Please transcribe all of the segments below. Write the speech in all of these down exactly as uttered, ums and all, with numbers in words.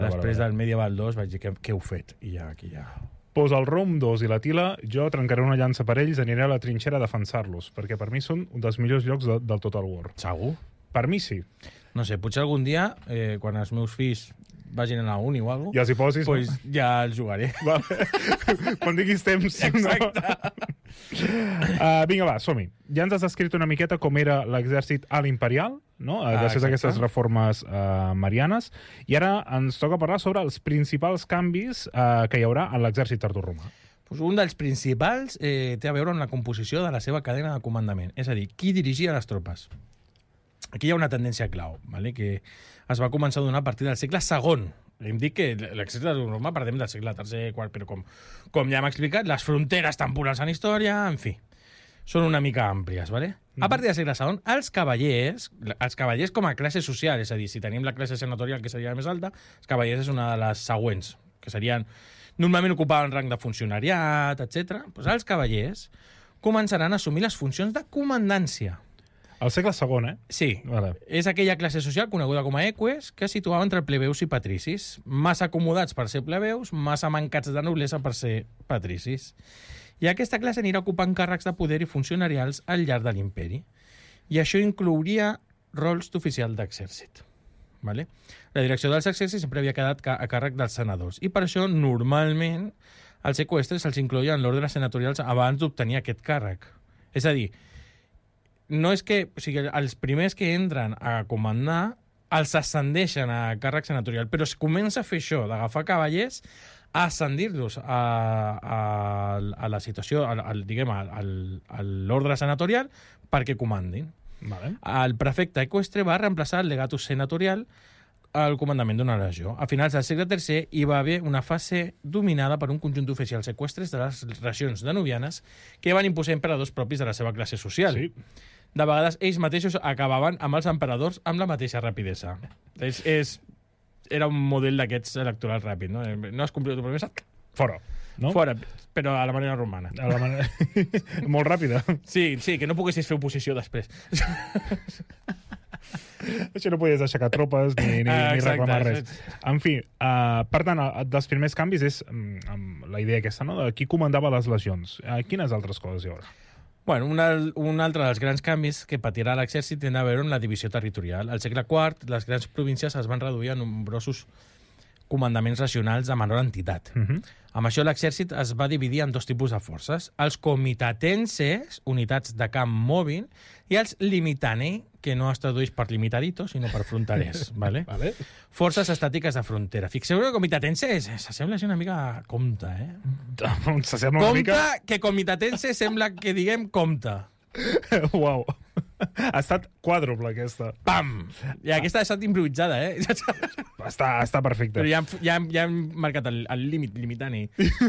Després del Medieval dos vaig dir que què heu fet? I ja, aquí ja... Pues el Rome dos i la Tila, jo trencaré una llança per ells, aniré a la trinxera a defensar-los, perquè per mi són un dels millors llocs de, del Total War. Segur? Per mi sí. No sé, potser algun dia, eh, quan els meus fills vagin a la uni o alguna cosa, ja els hi posis, pues no? ja els jugaré. Vale. Quan diguis temps. Exacte. No? Uh, vinga, va, som-hi. Ja ens has descrit una miqueta com era l'exèrcit a l'imperial, no? Uh, ah, després d'aquestes reformes uh, marianes, i ara ens toca parlar sobre els principals canvis uh, que hi haurà en l'exèrcit tardoromà. Pues un dels principals eh, té a veure amb la composició de la seva cadena de comandament, és a dir, qui dirigia les tropes. Aquí hi ha una tendència clau, ¿vale? Que es va començar a donar a partir del segle segon. Hem dit que l'exèrcit tardoromà parlem del segle tercer, quart, però com, com ja hem explicat, les fronteres temporals en història, en fi, són una mica àmplies, ¿vale? Mm. A partir del segle segon, els cavallers, els cavallers com a classe social, és a dir, si tenim la classe senatorial, que seria la més alta, els cavallers és una de les següents, que serien, normalment ocupaven rang de funcionariat, etcètera. Pues els cavallers començaran a assumir les funcions de comandància. Al segle segon, eh? Sí. Vale. És aquella classe social coneguda com a eques que es situava entre plebeus i patricis. Massa acomodats per ser plebeus, massa mancats de noblesa per ser patricis. I aquesta classe anirà ocupant càrrecs de poder i funcionarials al llarg de l'imperi. I això inclouria rols d'oficial d'exèrcit. Vale? La direcció dels exèrcits sempre havia quedat a càrrec dels senadors. I per això, normalment, els eqüestres se'ls incloïen en l'ordre senatorials abans d'obtenir aquest càrrec. És a dir, no és que, o sigui, els primers que entren a comandar els ascendeixen a càrrec senatorial, però es comença a fer això, d'agafar cavallers, a ascendir-los a, a, a la situació, a, a, diguem, a, a l'ordre senatorial perquè comandin. Vale. El prefecte eqüestre va reemplaçar el legatus senatorial al comandament d'una legió. A finals del segle tercer hi va haver una fase dominada per un conjunt d'oficials eqüestres de les regions danubianes que van imposar emperadors propis de la seva classe social. Sí. De vegades ells mateixos acabaven amb els emperadors amb la mateixa rapidesa. És, és, era un model d'aquests electoral ràpid, no? No has complit la promesa? Fora. No? Fora, però a la manera romana. A la manera... Molt ràpida. Sí, sí, que no poguessis fer oposició després. Això no podies aixecar tropes ni, ni, ah, ni reclamar res. Exacte. En fi, uh, per tant, dels primers canvis és um, la idea aquesta, no? De qui comandava les legions. Uh, quines altres coses hi haurà? Bueno, una, un altre dels grans canvis que patirà l'exèrcit té a veure amb la divisió territorial. Al segle quart, les grans províncies es van reduir a nombrosos comandaments regionals de menor entitat. Uh-huh. Amb això l'exèrcit es va dividir en dos tipus de forces. Els comitatenses, unitats de camp mòbil, i els limitanei, que no es tradueix per limitadito, sinó per fronterers. Vale? Vale. Forces estàtiques de frontera. Fixeu que comitatense s'assembla una mica a compte, eh? S'assembla una Compte, mica... que comitatense sembla que diguem compte. Uau. Ha estat quàdruple, aquesta. Pam! I aquesta ha estat improvisada, eh? Està, està perfecte. Però ja, ja, ja hem marcat el, el límit, limitant-hi.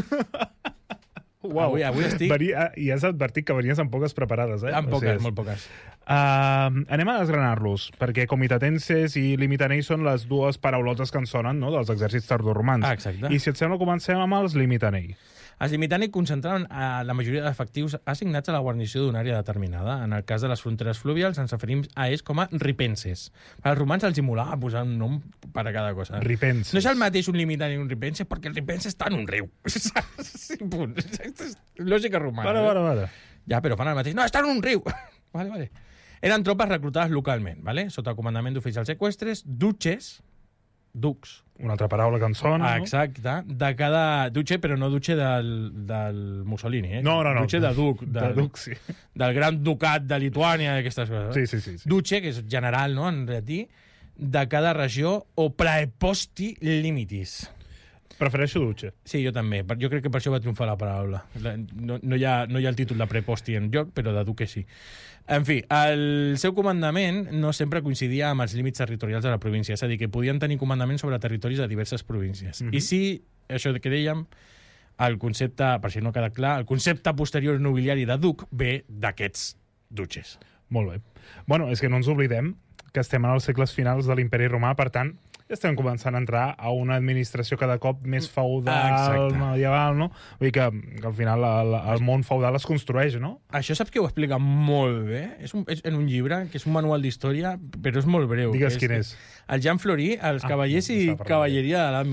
Uau. Avui, avui estic... Venia, I has advertit que venies amb poques preparades, eh? Amb poques, o sigui, molt poques. Uh, anem a desgranar-los, perquè comitatenses i limitanei són les dues paraulotes que ens sonen, no?, dels exèrcits tardoromans. Ah, exacte. I si et sembla, comencem amb els limitanei. Els limitanei concentraven a la majoria d'efectius assignats a la guarnició d'una àrea determinada. En el cas de les fronteres fluvials ens referim a ells com a ripenses. Els romans els imolava posar un nom per a cada cosa. Ripenses. No és el mateix un limitanei i un ripense, perquè el ripense està en un riu. Sí, punt. Lògica romana. Vale, vale, vale. Ja, però fan el mateix. No, està en un riu. Vale, vale. Eren tropes reclutades localment, vale? Sota comandament d'oficials eqüestres, dutxes, ducs. Una altra paraula que ens sona, ah, no? exacte. De cada... Dutxe, però no dutxe del, del Mussolini, eh? No, no, no. Dutxe de duc. Del, de duc, sí. Del gran ducat de Lituània, d'aquestes coses. Sí, sí, sí, sí. Dutxe, que és general, no?, en llatí, de cada regió, o praeposti limitis. Prefereixo dutxe. Sí, jo també. Jo crec que per això va triomfar la paraula. No, no, hi, ha, no hi ha el títol de preposti en lloc, però de duque sí. En fi, el seu comandament no sempre coincidia amb els límits territorials de la província, és a dir, que podien tenir comandament sobre territoris de diverses províncies. Mm-hmm. I sí, això que dèiem, el concepte, per si no ha quedat clar, el concepte posterior nobiliari de duc ve d'aquests dutxes. Molt bé. Bueno, és que no ens oblidem que estem en els segles finals de l'Imperi Romà, per tant, ja estem començant a entrar a una administració cada cop més feudal, Exacte. medieval, no? Vull dir que, que al final el, el món feudal es construeix, no? Això saps que ho explica molt bé? És, un, és en un llibre, que és un manual d'història, però és molt breu. Digues és, quin és. El Jean Fleury, Els Ah, cavallers no, i estava parlant cavalleria de l'Àmbit.